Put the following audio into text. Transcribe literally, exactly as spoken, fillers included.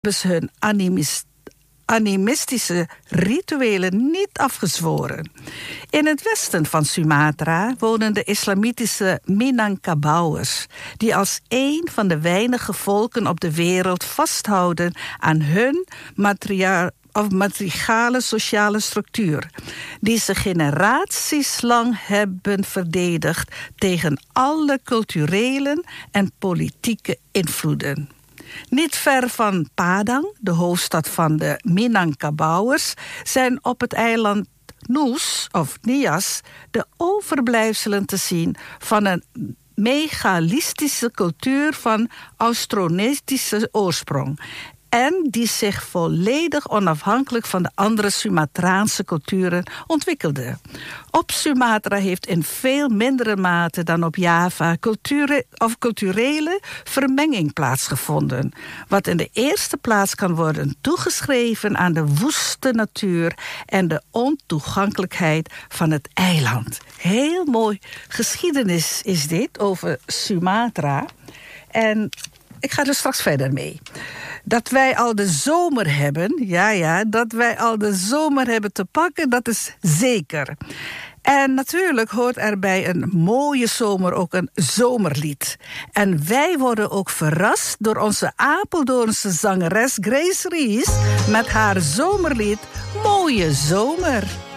hebben ze hun animist, animistische rituelen niet afgezworen. In het westen van Sumatra wonen de islamitische Minangkabaoers, die als een van de weinige volken op de wereld vasthouden aan hun matria- of matrigale sociale structuur, die ze generaties lang hebben verdedigd tegen alle culturele en politieke invloeden. Niet ver van Padang, de hoofdstad van de Minangkabaoers, zijn op het eiland Noes of Nias de overblijfselen te zien van een megalithische cultuur van Austronesische oorsprong en die zich volledig onafhankelijk van de andere Sumatraanse culturen ontwikkelde. Op Sumatra heeft in veel mindere mate dan op Java culture, of culturele vermenging plaatsgevonden, wat in de eerste plaats kan worden toegeschreven aan de woeste natuur en de ontoegankelijkheid van het eiland. Heel mooi geschiedenis is dit over Sumatra. En ik ga er straks verder mee. Dat wij al de zomer hebben, ja ja, dat wij al de zomer hebben te pakken, dat is zeker. En natuurlijk hoort er bij een mooie zomer ook een zomerlied. En wij worden ook verrast door onze Apeldoornse zangeres Grace Ries met haar zomerlied Mooie Zomer.